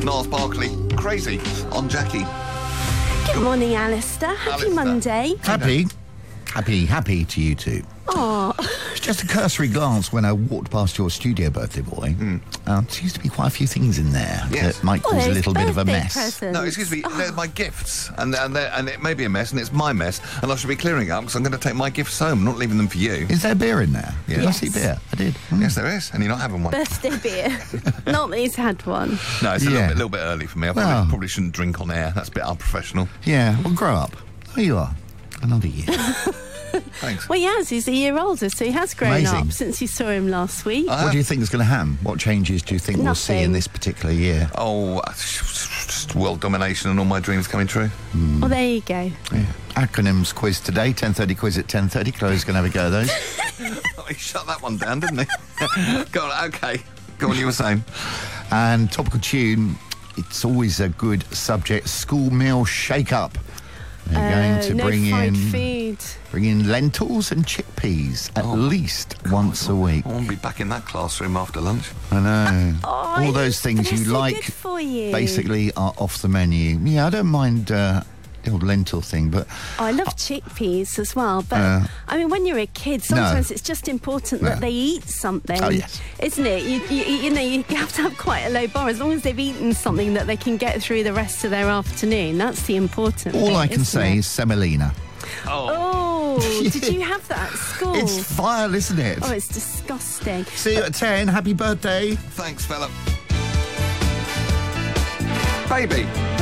Niles Barkley, Crazy on Jackie. Good morning, Alistair. Happy Monday. Happy to you too. Oh, It's just a cursory glance when I walked past your studio, birthday boy. There seems to be quite a few things in there Yes. that might cause a there's little bit of a birthday mess. presents. No, excuse me, they're my gifts, and it may be a mess, and it's my mess, and I should be clearing up because I'm going to take my gifts home, not leaving them for you. Is there beer in there? Yes. Did I see beer? I did. Yes, there is, and you're not having one. Birthday beer. Not that he's had one. No, it's a Yeah. little bit early for me. I Well. probably shouldn't drink on air. That's a bit unprofessional. Yeah, well, grow up. There you are. Another year. Thanks. Well, he has. He's a year older, so he has grown Amazing. up since you saw him last week. What do you think is going to happen? What changes do you think we'll see in Nothing. this particular year? Oh, just world domination and all my dreams coming true. Well, there you go. Yeah. Acronyms quiz today, 10:30 quiz at 10:30. Chloe's going to have a go at those. Oh, he shut that one down, didn't he? Go on, okay. Go on, you were saying. And topical tune, it's always a good subject, school meal shake-up. They're going to no bring fried in food. lentils and chickpeas at least once a week. I want to be back in that classroom after lunch. I know. Oh, All those things they're you so like good for you. basically are off the menu. Yeah, I don't mind the old lentil thing, but Oh, I love chickpeas as well, but I mean, when you're a kid, sometimes it's just important that they eat something. Oh, yes. Isn't it? You know, you have to have quite a low bar as long as they've eaten something that they can get through the rest of their afternoon. That's the important all bit, I can isn't say it? is semolina. Oh, did you have that at school? It's vile, isn't it? Oh, it's disgusting. See you at 10. Happy birthday. Thanks, fella. Baby.